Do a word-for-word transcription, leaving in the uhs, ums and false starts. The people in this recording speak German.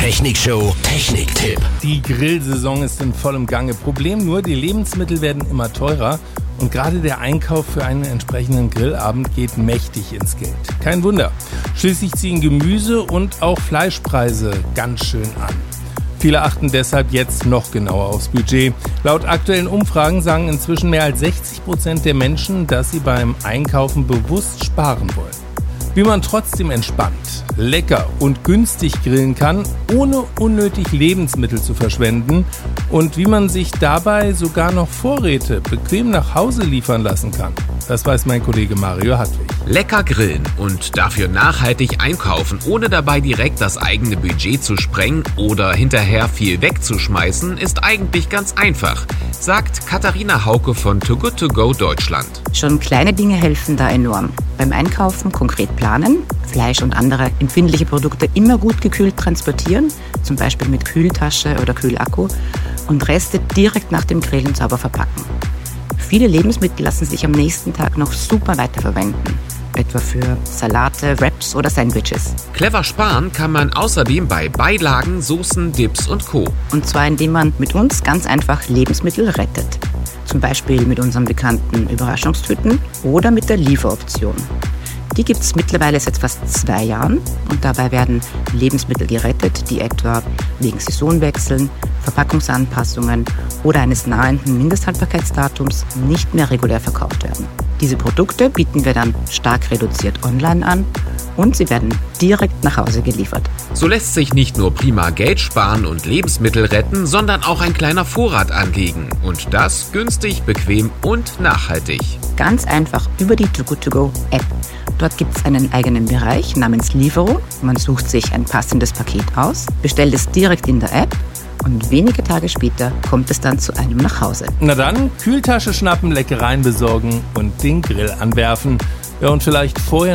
Technikshow Techniktipp. Die Grillsaison ist in vollem Gange. Problem nur, die Lebensmittel werden immer teurer. Und gerade der Einkauf für einen entsprechenden Grillabend geht mächtig ins Geld. Kein Wunder. Schließlich ziehen Gemüse und auch Fleischpreise ganz schön an. Viele achten deshalb jetzt noch genauer aufs Budget. Laut aktuellen Umfragen sagen inzwischen mehr als sechzig Prozent der Menschen, dass sie beim Einkaufen bewusst sparen wollen. Wie man trotzdem entspannt, lecker und günstig grillen kann, ohne unnötig Lebensmittel zu verschwenden und wie man sich dabei sogar noch Vorräte bequem nach Hause liefern lassen kann. Das weiß mein Kollege Mario Hartwig. Lecker grillen und dafür nachhaltig einkaufen, ohne dabei direkt das eigene Budget zu sprengen oder hinterher viel wegzuschmeißen, ist eigentlich ganz einfach, sagt Katharina Hauke von Too Good To Go Deutschland. Schon kleine Dinge helfen da enorm. Beim Einkaufen konkret planen, Fleisch und andere empfindliche Produkte immer gut gekühlt transportieren, zum Beispiel mit Kühltasche oder Kühlakku, und Reste direkt nach dem Grillen sauber verpacken. Viele Lebensmittel lassen sich am nächsten Tag noch super weiterverwenden, etwa für Salate, Wraps oder Sandwiches. Clever sparen kann man außerdem bei Beilagen, Soßen, Dips und Co. Und zwar indem man mit uns ganz einfach Lebensmittel rettet. Zum Beispiel mit unseren bekannten Überraschungstüten oder mit der Lieferoption. Die gibt es mittlerweile seit fast zwei Jahren und dabei werden Lebensmittel gerettet, die etwa wegen Saisonwechseln, Verpackungsanpassungen oder eines nahenden Mindesthaltbarkeitsdatums nicht mehr regulär verkauft werden. Diese Produkte bieten wir dann stark reduziert online an und sie werden direkt nach Hause geliefert. So lässt sich nicht nur prima Geld sparen und Lebensmittel retten, sondern auch ein kleiner Vorrat anlegen. Und das günstig, bequem und nachhaltig. Ganz einfach über die Too Good To Go App. Dort gibt es einen eigenen Bereich namens Lieferung. Man sucht sich ein passendes Paket aus, bestellt es direkt in der App und wenige Tage später kommt es dann zu einem nach Hause. Na dann, Kühltasche schnappen, Leckereien besorgen und den Grill anwerfen. Ja, und vielleicht vorher